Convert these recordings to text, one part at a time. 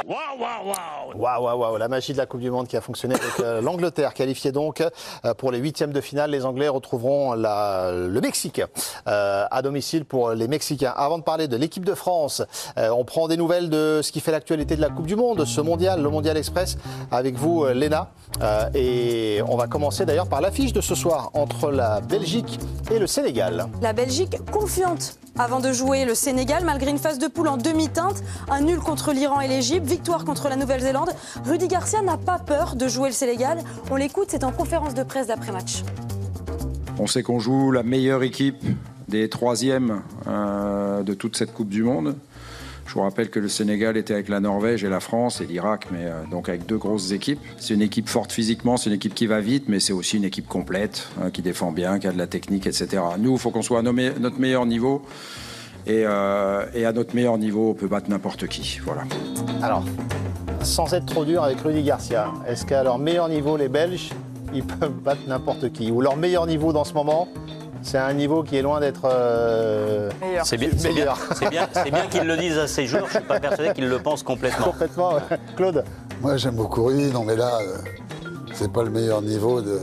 Waouh, la magie de la Coupe du Monde qui a fonctionné avec l'Angleterre, qualifiée donc pour les huitièmes de finale. Les Anglais retrouveront le Mexique à domicile pour les Mexicains. Avant de parler de l'équipe de France, on prend des nouvelles de ce qui fait l'actualité de la Coupe du Monde, ce mondial, le Mondial Express, avec vous Léna. Et on va commencer d'ailleurs par l'affiche de ce soir entre la Belgique et le Sénégal. La Belgique confiante avant de jouer le Sénégal, malgré une phase de poule en demi-teinte, un nul contre l'Iran et l'Égypte, victoire contre la Nouvelle-Zélande. Rudy Garcia n'a pas peur de jouer le Sénégal. On l'écoute, c'est en conférence de presse d'après-match. On sait qu'on joue la meilleure équipe des troisièmes de toute cette Coupe du Monde. Je vous rappelle que le Sénégal était avec la Norvège et la France et l'Irak, mais donc avec deux grosses équipes. C'est une équipe forte physiquement, c'est une équipe qui va vite, mais c'est aussi une équipe complète, qui défend bien, qui a de la technique, etc. Nous, il faut qu'on soit à notre meilleur niveau. Et à notre meilleur niveau, on peut battre n'importe qui. Voilà. Alors, sans être trop dur avec Rudy Garcia, est-ce qu'à leur meilleur niveau, les Belges, ils peuvent battre n'importe qui? Ou leur meilleur niveau dans ce moment, c'est un niveau qui est loin d'être meilleur. C'est bien qu'ils le disent à ces joueurs. Je ne suis pas persuadé qu'ils le pensent complètement. Complètement, ouais. Claude? Moi, j'aime beaucoup Rudy. Non, mais là, c'est pas le meilleur niveau de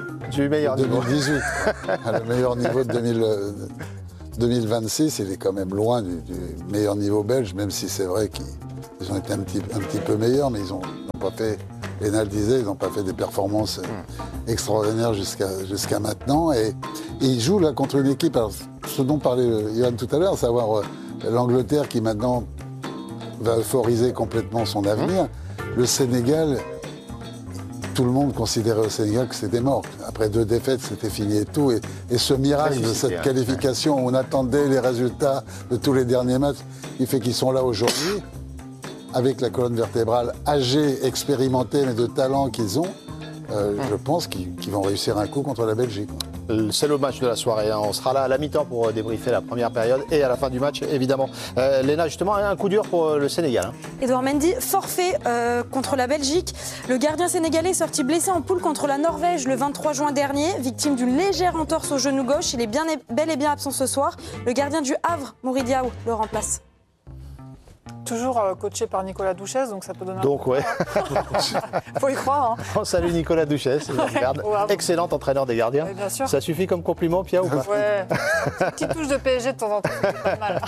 2018. Le meilleur niveau de 2026, il est quand même loin du meilleur niveau belge, même si c'est vrai qu'ils ont été un petit peu meilleurs, mais ils n'ont pas fait, Léna le disait, ils n'ont pas fait des performances extraordinaires jusqu'à maintenant. Et ils jouent là contre une équipe, alors, ce dont parlait Johan tout à l'heure, à savoir l'Angleterre qui maintenant va euphoriser complètement son avenir. Le Sénégal, tout le monde considérait au Sénégal que c'était mort. Après 2 défaites, c'était fini et tout. Et ce miracle de cette qualification, où on attendait les résultats de tous les derniers matchs, qui fait qu'ils sont là aujourd'hui, avec la colonne vertébrale âgée, expérimentée, mais de talent qu'ils ont, je pense qu'ils vont réussir un coup contre la Belgique. C'est le match de la soirée. Hein. On sera là à la mi-temps pour débriefer la première période et à la fin du match, évidemment. Léna, justement, un coup dur pour le Sénégal. Hein. Edouard Mendy, forfait contre la Belgique. Le gardien sénégalais est sorti blessé en poule contre la Norvège le 23 juin dernier, victime d'une légère entorse au genou gauche. Il est bel et bien absent ce soir. Le gardien du Havre, Mory Diaw, le remplace. Toujours coaché par Nicolas Duchesne, donc ça peut donner donc, ouais. Faut y croire. Hein. On salue Nicolas Duchesne, excellent entraîneur des gardiens. Ouais, bien sûr. Ça suffit comme compliment, Pia, ou pas? Ouais, petite touche de PSG de temps en temps, c'est pas mal.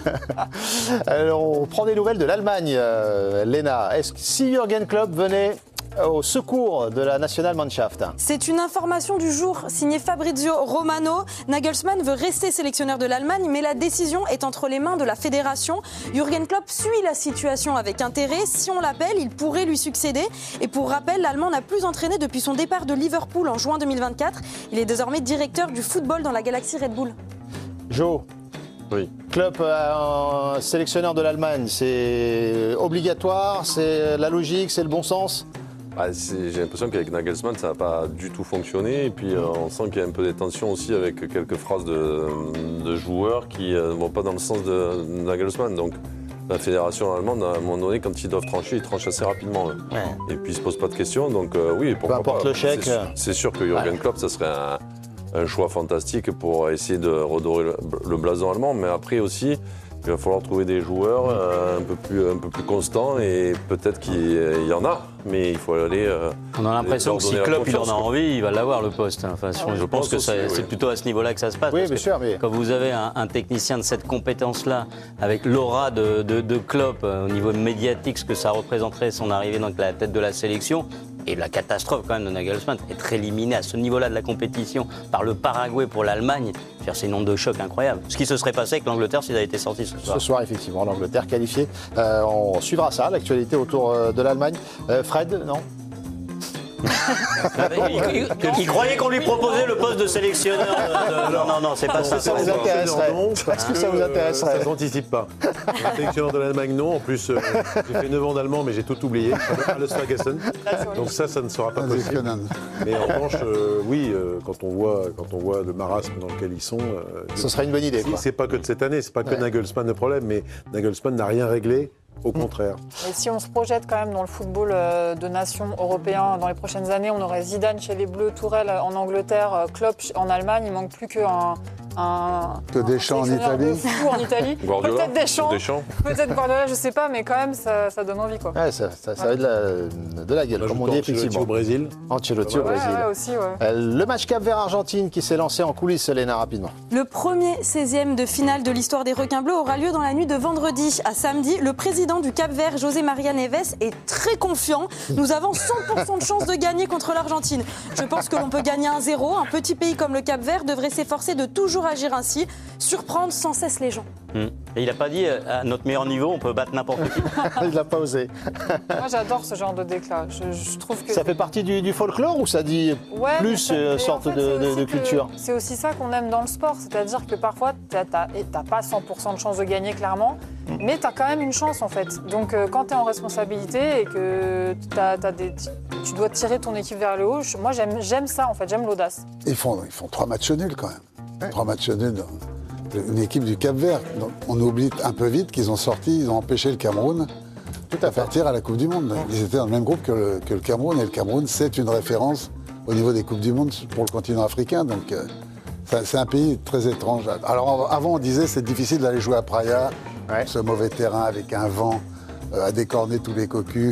Alors, on prend des nouvelles de l'Allemagne, Léna. Est-ce que si Jürgen Klopp venait au secours de la Nationalmannschaft? C'est une information du jour signée Fabrizio Romano. Nagelsmann veut rester sélectionneur de l'Allemagne, mais la décision est entre les mains de la fédération. Jürgen Klopp suit la situation avec intérêt. Si on l'appelle, il pourrait lui succéder. Et pour rappel, l'Allemand n'a plus entraîné depuis son départ de Liverpool en juin 2024. Il est désormais directeur du football dans la galaxie Red Bull. Jo. Oui. Klopp, un sélectionneur de l'Allemagne, c'est obligatoire, c'est la logique, c'est le bon sens? J'ai l'impression qu'avec Nagelsmann, ça n'a pas du tout fonctionné. Et puis, on sent qu'il y a un peu des tensions aussi avec quelques phrases de joueurs qui ne vont pas dans le sens de Nagelsmann. Donc, la fédération allemande, à un moment donné, quand ils doivent trancher, ils tranchent assez rapidement. Ouais. Et puis, ils ne se posent pas de questions. Donc, oui, pourquoi peu importe pas. Le chèque. C'est sûr que Jürgen Klopp, ça serait un choix fantastique pour essayer de redorer le blason allemand. Mais après aussi, il va falloir trouver des joueurs un peu plus constants et peut-être qu'il y en a, mais il faut aller. On a l'impression que si Klopp il en a envie, il va l'avoir le poste. Enfin, je pense que c'est plutôt à ce niveau-là que ça se passe. Oui, bien sûr. Mais... Quand vous avez un technicien de cette compétence-là, avec l'aura de Klopp au niveau médiatique, ce que ça représenterait son arrivée dans la tête de la sélection. Et la catastrophe quand même de Nagelsmann, être éliminé à ce niveau-là de la compétition par le Paraguay pour l'Allemagne, c'est une onde de choc incroyable. Ce qui se serait passé avec l'Angleterre s'il avait été sorti ce soir. Ce soir, effectivement, l'Angleterre qualifiée. On suivra ça, l'actualité autour de l'Allemagne. Fred, non? Il croyait qu'on lui proposait le poste de sélectionneur. Non, c'est pas ça. Ça vous intéresserait. Est-ce que ça vous intéresserait? Ça ne s'anticipe pas. Sélectionneur de l'Allemagne, non. En plus, j'ai fait 9 ans d'allemand, mais j'ai tout oublié. Alles vergessen. Donc ça ne sera pas possible. Mais en revanche, oui, quand on voit le marasme dans lequel ils sont... Ce serait une bonne idée. C'est pas que de cette année, c'est pas que Nagelsmann le problème, mais Nagelsmann n'a rien réglé. Au contraire. Et si on se projette quand même dans le football de nations européen dans les prochaines années, on aurait Zidane chez les Bleus, Tourelle en Angleterre, Klopp en Allemagne. Il manque plus qu'un Que Deschamps en Italie. Fou en Italie. Guardiola. Peut-être Deschamps. Peut-être Guardiola, je sais pas, mais quand même, ça donne envie, quoi. Ouais, ça va de la gueule, comme on dit effectivement. au Brésil. Ancelotti au Ouais, Brésil. aussi, ouais. Le match Cap-Vert-Argentine qui s'est lancé en coulisses, Léna, rapidement. Le premier 16e de finale de l'histoire des requins bleus aura lieu dans la nuit de vendredi à samedi. Le président du Cap-Vert, José Maria Neves, est très confiant. Nous avons 100% de chance de gagner contre l'Argentine. Je pense que l'on peut gagner 1-0. Un petit pays comme le Cap-Vert devrait s'efforcer de toujours agir ainsi, surprendre sans cesse les gens. Et il n'a pas dit à notre meilleur niveau, on peut battre n'importe qui. Il l'a pas osé. Moi, j'adore ce genre de déclat. Je trouve que Ça fait partie du folklore ou ça dit plus sorte de culture? C'est aussi ça qu'on aime dans le sport. C'est-à-dire que parfois, tu n'as pas 100% de chance de gagner, clairement, mais tu as quand même une chance, en fait. Donc, quand tu es en responsabilité et que tu dois tirer ton équipe vers le haut, moi, j'aime ça, en fait. J'aime l'audace. Ils font 3 matchs nuls, quand même. 3 matchs nuls. Une équipe du Cap-Vert. On oublie un peu vite qu'ils ont empêché le Cameroun de partir à la Coupe du Monde. Ils étaient dans le même groupe que le Cameroun, et le Cameroun, c'est une référence au niveau des Coupes du Monde pour le continent africain. Donc, c'est un pays très étrange. Alors, avant, on disait c'est difficile d'aller jouer à Praia, ce mauvais terrain avec un vent à décorner tous les cocus,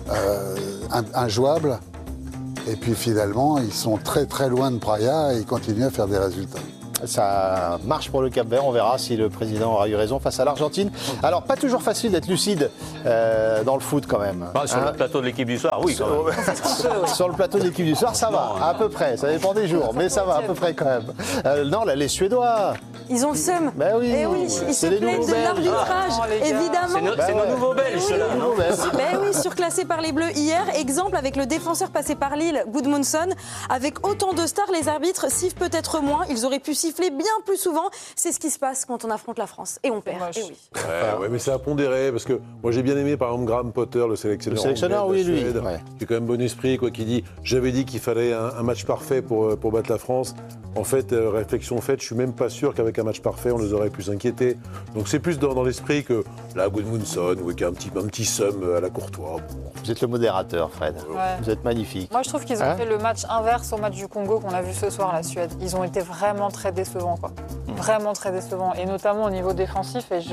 injouable. Et puis, finalement, ils sont très, très loin de Praia et ils continuent à faire des résultats. Ça marche pour le Cap-Vert, on verra si le président aura eu raison face à l'Argentine. Alors, pas toujours facile d'être lucide dans le foot quand même. Sur le plateau de l'équipe du soir, oui, quand même. Sur le plateau de l'équipe du soir, ça va, à peu près. Ça dépend des jours, mais ça va à peu près quand même. Non, là, les Suédois. Ils ont le seum. Ben oui, Et oui, ils se les plaignent nouveaux de Belges. l'arbitrage, évidemment. C'est nos nouveaux Belges, ceux-là, non? Ben oui, surclassés par les Bleus hier. Exemple avec le défenseur passé par Lille, Gudmundsson. Avec autant de stars, les arbitres sifflent peut-être moins. Ils auraient pu siffler bien plus souvent. C'est ce qui se passe quand on affronte la France. Et on perd. Et oui. Ouais, mais c'est à pondérer, parce que moi j'ai bien aimé par exemple Graham Potter, le sélectionneur. Le sélectionneur, anglais oui, de la lui. Suède, qui est quand même bon esprit, quoi, qui dit j'avais dit qu'il fallait un match parfait pour battre la France. En fait, réflexion faite, je suis même pas sûr qu'avec un match parfait, on les aurait pu s'inquiéter. Donc c'est plus dans l'esprit que là, Gudmundsson, qui a un petit somme à la Courtois. Vous êtes le modérateur, Fred. Ouais. Vous êtes magnifique. Moi, je trouve qu'ils ont fait le match inverse au match du Congo qu'on a vu ce soir, la Suède. Ils ont été vraiment très décevants, quoi. Vraiment très décevants. Et notamment au niveau défensif. Et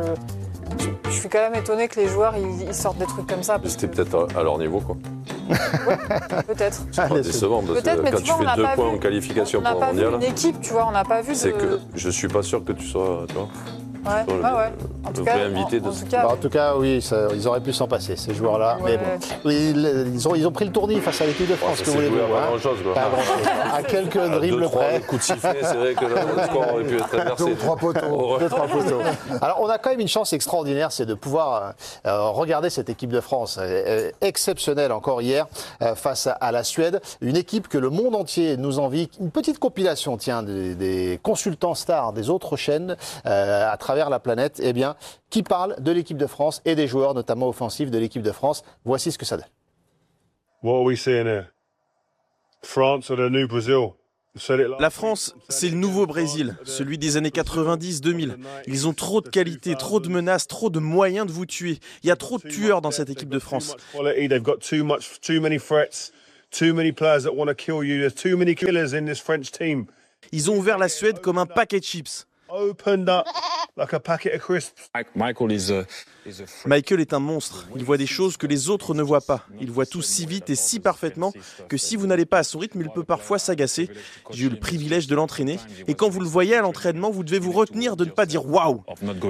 je suis quand même étonnée que les joueurs ils sortent des trucs comme ça. C'était peut-être à leur niveau, quoi. Ouais, peut-être. C'est pas décevant, parce Peut-être, que mais quand tu tu vois, on n'a fais 2 pas points vu- en qualification On n'a pour pas le vu mondial, une équipe, tu vois, on n'a pas vu c'est que je suis pas sûr que tu sois, tu vois, Ouais, le En tout cas, vrai invité de en ce- tout cas, En tout cas, oui, ils auraient pu s'en passer, ces joueurs-là. Ouais. Mais bon, ils ont pris le tournis face à l'équipe de France, ça que s'est voulez-vous. joué à pas hein. grand-chose, quoi. Pas grand-chose. À quelques dribbles 2-3 près. coups de sifflet, c'est vrai que le score aurait pu être inversé. 3 poteaux. Deux, trois poteaux. Alors, on a quand même une chance extraordinaire, c'est de pouvoir regarder cette équipe de France exceptionnelle encore hier face à la Suède. Une équipe que le monde entier nous envie. Une petite compilation, tiens, des consultants stars des autres chaînes à travers la planète, eh bien, qui parlent de l'équipe de France et des joueurs, notamment offensifs de l'équipe de France. Voici ce que ça donne. What are we seeing here? France or the new Brazil? La France, c'est le nouveau Brésil, celui des années 90-2000. Ils ont trop de qualité, trop de menaces, trop de moyens de vous tuer. Il y a trop de tueurs dans cette équipe de France. They've got too many threats, too many players that want to kill you. There's too many killers in this French team. Ils ont ouvert la Suède comme un paquet de chips. Opened up like a packet of crisps. Michael est un monstre. Il voit des choses que les autres ne voient pas. Il voit tout si vite et si parfaitement que si vous n'allez pas à son rythme, il peut parfois s'agacer. J'ai eu le privilège de l'entraîner. Et quand vous le voyez à l'entraînement, vous devez vous retenir de ne pas dire « waouh ».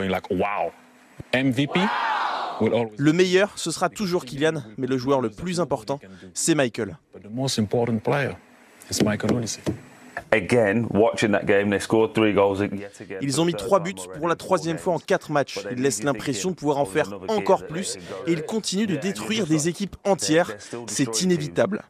Le meilleur, ce sera toujours Kylian, mais le joueur le plus important, c'est Michael. Ils ont mis 3 buts pour la 3e fois en 4 matchs. Ils laissent l'impression de pouvoir en faire encore plus et ils continuent de détruire des équipes entières. C'est inévitable.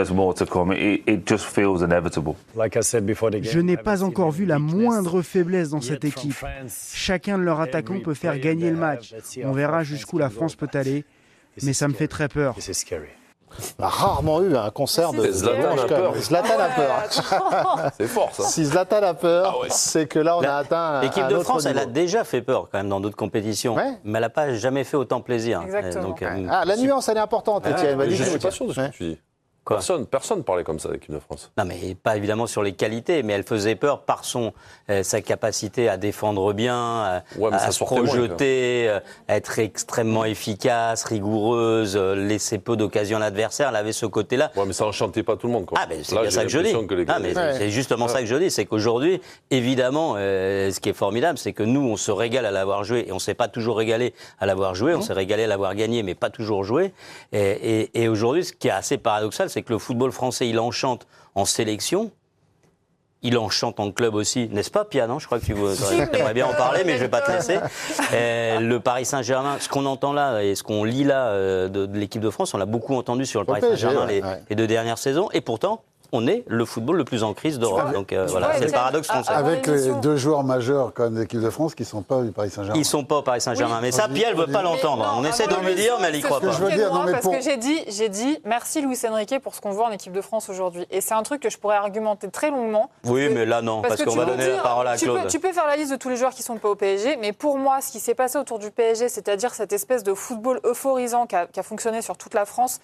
Je n'ai pas encore vu la moindre faiblesse dans cette équipe. Chacun de leurs attaquants peut faire gagner le match. On verra jusqu'où la France peut aller, mais ça me fait très peur. On a rarement eu un concert de Zlatan a peur. Zlatan a peur. C'est fort, ça. Si Zlatan a peur, c'est que là, on a atteint L'équipe un de autre France, elle a niveau. déjà fait peur quand même dans d'autres compétitions, Ouais. mais elle n'a pas jamais fait autant plaisir. Exactement. Donc, Ah, la nuance, elle est importante, Étienne. Je Vas-y, suis Étienne. pas sûr de ce que tu dis. Personne parlait comme ça de l'équipe de France. Non, mais pas évidemment sur les qualités, mais elle faisait peur par sa capacité à défendre bien, à se projeter, à être extrêmement efficace, rigoureuse, laisser peu d'occasions à l'adversaire. Elle avait ce côté-là. Ouais, mais ça enchantait pas tout le monde, quoi. Ah, mais c'est bien ça que je dis. C'est justement ça que je dis, c'est qu'aujourd'hui, évidemment, ce qui est formidable, c'est que nous, on se régale à l'avoir joué, et on ne s'est pas toujours régalé à l'avoir joué, on s'est régalé à l'avoir gagné, mais pas toujours joué. Et aujourd'hui, ce qui est assez paradoxal, c'est que le football français, il enchante en sélection, il enchante en club aussi, n'est-ce pas, Pia, non ? Je crois que tu aimerais bien en parler, mais je ne vais pas te laisser. Le Paris Saint-Germain, ce qu'on entend là et ce qu'on lit là de l'équipe de France, on l'a beaucoup entendu sur le Paris Saint-Germain les 2 dernières saisons, et pourtant, on est le football le plus en crise d'Europe. Donc voilà, c'est le paradoxe français. Avec les 2 joueurs majeurs quand même de l'équipe de France qui ne sont pas du Paris Saint-Germain. Ils ne sont pas au Paris Saint-Germain. Mais ça, Pia, elle ne veut pas l'entendre. On essaie de lui dire, mais elle n'y croit pas. Parce que j'ai dit merci Luis Enrique pour ce qu'on voit en équipe de France aujourd'hui. Et c'est un truc que je pourrais argumenter très longuement. Oui, mais là non, parce qu'on va donner la parole à Claude. Tu peux faire la liste de tous les joueurs qui ne sont pas au PSG, mais pour moi, ce qui s'est passé autour du PSG, c'est-à-dire cette espèce de football euphorisant qui a fonctionné sur toute la France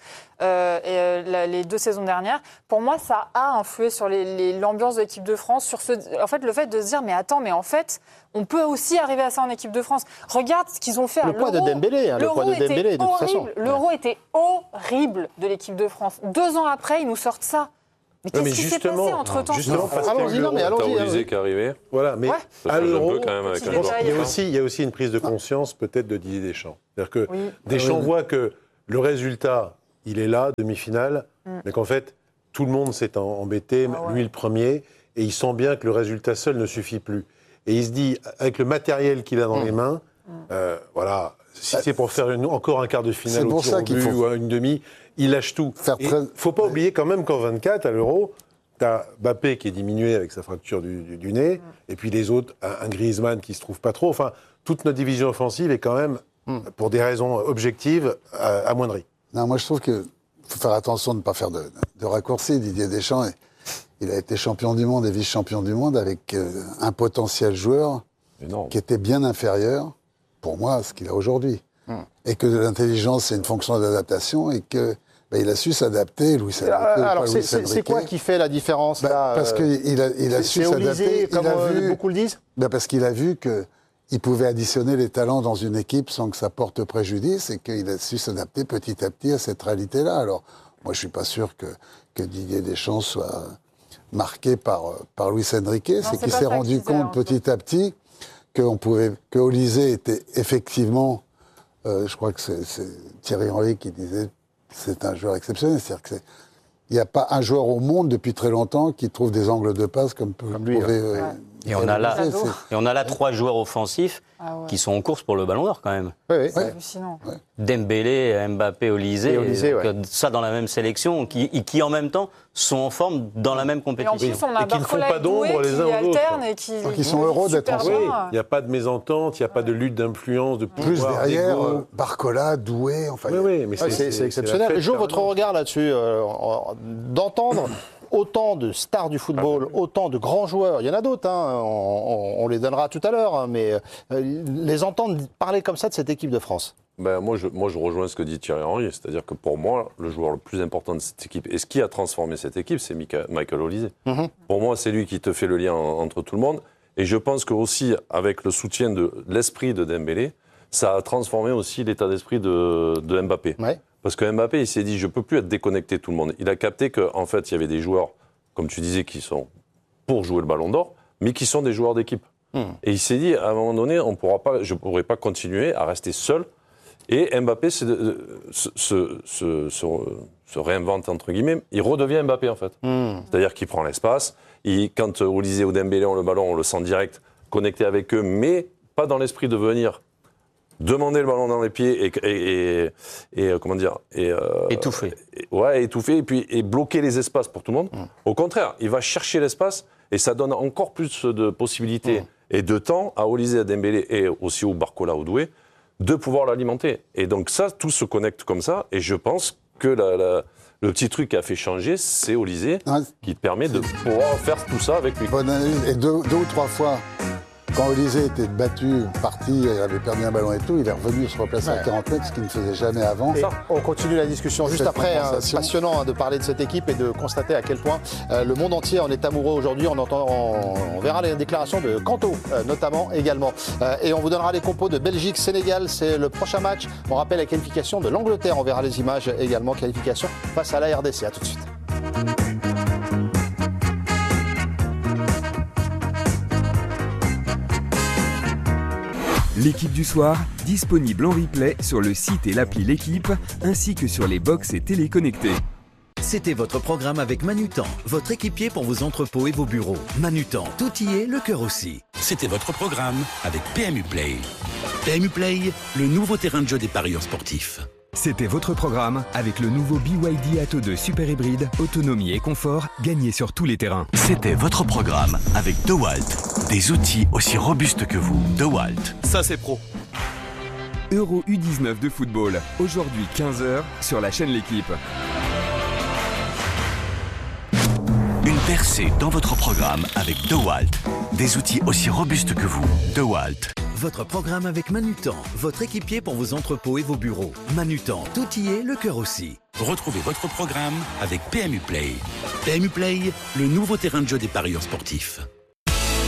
les 2 saisons dernières, pour moi, ça a influé sur l'ambiance de l'équipe de France, sur en fait, le fait de se dire, mais attends, mais en fait, on peut aussi arriver à ça en équipe de France. Regarde ce qu'ils ont fait à l'Euro. Le poids de Dembélé, de toute façon. L'Euro était horrible de l'équipe de France. 2 ans après, ils nous sortent ça. Mais qu'est-ce qui s'est passé entre-temps ? Justement, parce que Olysée qui est arrivé. Voilà, mais à l'Euro, il y a aussi une prise de conscience peut-être de Didier Deschamps. C'est-à-dire que Deschamps voit que le résultat, il est là, demi-finale, mais qu'en fait, tout le monde s'est embêté, lui le premier, et il sent bien que le résultat seul ne suffit plus. Et il se dit, avec le matériel qu'il a dans les mains, voilà, si c'est pour faire encore un quart de finale au tir au but ou une demi, il lâche tout. Il ne faut pas oublier quand même qu'en 24, à l'Euro, tu as Mbappé qui est diminué avec sa fracture du nez, et puis les autres, un Griezmann qui ne se trouve pas trop. Enfin, toute notre division offensive est quand même, pour des raisons objectives, amoindrie. Non, moi je trouve qu'il faut faire attention de ne pas faire de raccourcis. Didier Deschamps, il a été champion du monde et vice-champion du monde avec un potentiel joueur qui était bien inférieur, pour moi, à ce qu'il a aujourd'hui. Et que l'intelligence, c'est une fonction d'adaptation et que il a su s'adapter, Luis Enrique. Alors, c'est quoi qui fait la différence là, parce qu'il a su s'adapter. Comme beaucoup le disent. Parce qu'il a vu qu'il pouvait additionner les talents dans une équipe sans que ça porte préjudice et qu'il a su s'adapter petit à petit à cette réalité-là. Alors, moi, je ne suis pas sûr que Didier Deschamps soit marqué par Luis Enrique. C'est qu'il s'est rendu compte petit à petit que Olysée était effectivement, je crois que c'est Thierry Henry qui disait, c'est un joueur exceptionnel. C'est-à-dire qu'il n'y a pas un joueur au monde depuis très longtemps qui trouve des angles de passe comme lui. Et on a là 3 joueurs offensifs qui sont en course pour le Ballon d'Or quand même. C'est hallucinant. Dembélé, Mbappé, Olysée, ça dans la même sélection, qui en même temps sont en forme dans la même compétition. Et en plus, on a qui ne font pas d'ombre les uns aux autres. Qui sont heureux d'être ensemble. Il n'y a pas de mésentente, il n'y a pas de lutte d'influence, de pouvoir. Plus derrière, Barcola, Doué, enfin. Mais c'est exceptionnel. Jo, votre regard là-dessus, d'entendre autant de stars du football, autant de grands joueurs, il y en a d'autres, on les donnera tout à l'heure, mais les entendre parler comme ça de cette équipe de France. Moi, je rejoins ce que dit Thierry Henry, c'est-à-dire que pour moi, le joueur le plus important de cette équipe, et ce qui a transformé cette équipe, c'est Michael Olysée. Pour moi, c'est lui qui te fait le lien entre tout le monde, et je pense que aussi, avec le soutien de l'esprit de Dembélé, ça a transformé aussi l'état d'esprit de Mbappé. Parce que Mbappé, il s'est dit, je ne peux plus être déconnecté de tout le monde. Il a capté qu'en fait, il y avait des joueurs, comme tu disais, qui sont pour jouer le Ballon d'Or, mais qui sont des joueurs d'équipe. Et il s'est dit, à un moment donné, je ne pourrais pas continuer à rester seul. Et Mbappé se réinvente, entre guillemets. Il redevient Mbappé, en fait. C'est-à-dire qu'il prend l'espace. Quand Olysée ou Dembélé ont le ballon, on le sent direct, connecté avec eux, mais pas dans l'esprit de venir demander le ballon dans les pieds et comment dire étouffer. Étouffer et bloquer les espaces pour tout le monde. Au contraire, il va chercher l'espace et ça donne encore plus de possibilités et de temps à Olysée, à Dembélé et aussi au Barcola, au Doué de pouvoir l'alimenter. Et donc ça, tout se connecte comme ça et je pense que le petit truc qui a fait changer, c'est Olysée qui permet de pouvoir faire tout ça avec lui. Bonne analyse. Et deux ou trois fois, Quand Olysée était battu, parti, avait perdu un ballon et tout, il est revenu se replacer à 40 mètres, ce qu'il ne faisait jamais avant. Et on continue la discussion juste après. Passionnant de parler de cette équipe et de constater à quel point le monde entier en est amoureux aujourd'hui. On verra les déclarations de Kanto, notamment également. Et on vous donnera les compos de Belgique-Sénégal. C'est le prochain match. On rappelle la qualification de l'Angleterre. On verra les images également. Qualification face à la RDC. À tout de suite. L'équipe du soir, disponible en replay sur le site et l'appli L'équipe, ainsi que sur les box et téléconnectés. C'était votre programme avec Manutan, votre équipier pour vos entrepôts et vos bureaux. Manutan, tout y est, le cœur aussi. C'était votre programme avec PMU Play. PMU Play, le nouveau terrain de jeu des parieurs sportifs. C'était votre programme avec le nouveau BYD Atto 2 Super Hybride, autonomie et confort, gagné sur tous les terrains. C'était votre programme avec DeWalt, des outils aussi robustes que vous. DeWalt. Ça c'est pro. Euro U19 de football, aujourd'hui 15h sur la chaîne L'équipe. Une percée dans votre programme avec DeWalt, des outils aussi robustes que vous. DeWalt. Votre programme avec Manutan, votre équipier pour vos entrepôts et vos bureaux. Manutan, tout y est, le cœur aussi. Retrouvez votre programme avec PMU Play. PMU Play, le nouveau terrain de jeu des parieurs sportifs.